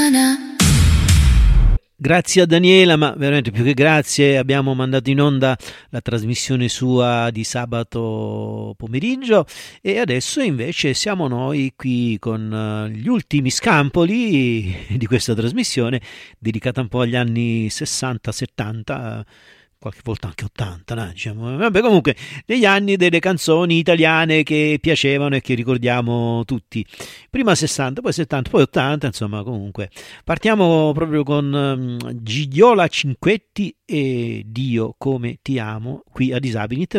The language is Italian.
Grazie a Daniela, ma veramente più che grazie, abbiamo mandato in onda la trasmissione sua di sabato pomeriggio e adesso invece siamo noi qui con gli ultimi scampoli di questa trasmissione dedicata un po' agli anni 60-70, qualche volta anche 80, no? Diciamo. Vabbè, comunque negli anni delle canzoni italiane che piacevano e che ricordiamo tutti, prima 60, poi 70, poi 80, insomma. Comunque partiamo proprio con Gigliola Cinquetti e Dio come ti amo qui a Disabili in